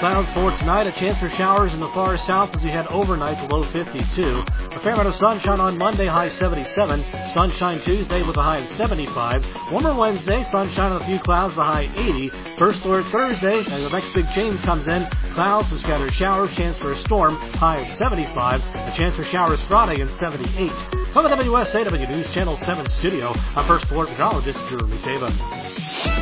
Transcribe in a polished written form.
Clouds for tonight. A chance for showers in the far south as we head overnight to low 52. A fair amount of sunshine on Monday, high 77. Sunshine Tuesday with a high of 75. Warmer Wednesday, sunshine and a few clouds, the high 80. First Alert Thursday, as the next big change comes in. Clouds, some scattered showers, chance for a storm, high of 75. A chance for showers Friday and 78. From the WSAW News Channel 7 studio, our First Alert meteorologist, Drew Musava.